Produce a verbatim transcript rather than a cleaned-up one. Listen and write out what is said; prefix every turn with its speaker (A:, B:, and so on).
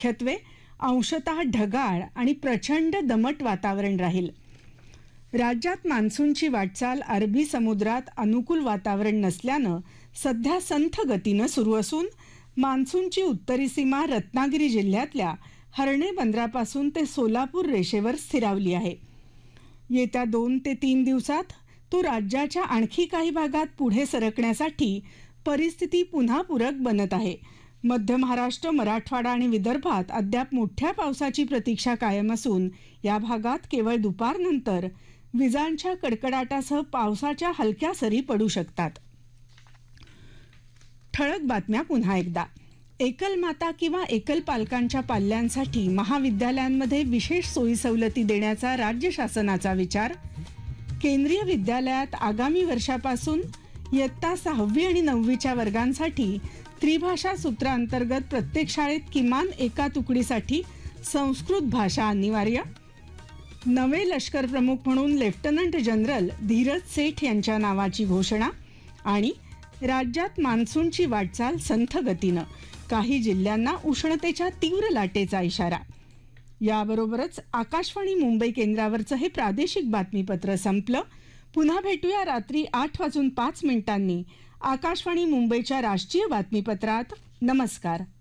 A: मुख्यत्वे अंशतः ढगाळ आणि प्रचंड दमट वातावरण राहील. राज्यात मान्सूनची वाटचाल अरबी समुद्रात अनुकूल वातावरण नसल्यानं सध्या संथ गतीनं सुरू असून मान्सूनची उत्तरी सीमा रत्नागिरी जिल्ह्यातल्या हर्णे बंदरापासून ते सोलापूर रेषेवर स्थिरावली आहे. येत्या दोन ते तीन दिवसात तो राज्याच्या आणखी काही भागात पुढे सरकण्यासाठी परिस्थिती पुन्हा पूरक बनत आहे. मध्य महाराष्ट्र, मराठवाडा आणि विदर्भात अद्याप मोठ्या पावसाची प्रतीक्षा कायम असून या भागात केवळ दुपारनंतर विजांच्या कडकडाटासह पावसाच्या हलक्या सरी पडू शकतात. ठळक बातम्या पुन्हा एकदा. एकल माता किंवा एकल पालकांच्या पाल्यांसाठी महाविद्यालयांमध्ये विशेष सोयी सवलती देण्याचा राज्य शासनाचा विचार. केंद्रीय विद्यालयात आगामी वर्षापासून इयत्ता सहावी आणि नववीच्या वर्गांसाठी त्रिभाषा सूत्रांतर्गत प्रत्येक शाळेत किमान एका तुकडीसाठी संस्कृत भाषा अनिवार्य. नवे लष्कर प्रमुख म्हणून लेफ्टनंट जनरल धीरज सेठ यांच्या नावाची घोषणा. आणि राज्यात मान्सूनची वाटचाल संथ गतीनं, काही जिल्ह्यांना उष्णतेच्या तीव्र लाटेचा इशारा. याबरोबरच आकाशवाणी मुंबई केंद्रावरचं हे प्रादेशिक बातमीपत्र संपलं. पुन्हा भेटूया रात्री आठ वाजून पाच मिनिटांनी आकाशवाणी मुंबईच्या राष्ट्रीय बातमीपत्रात. नमस्कार.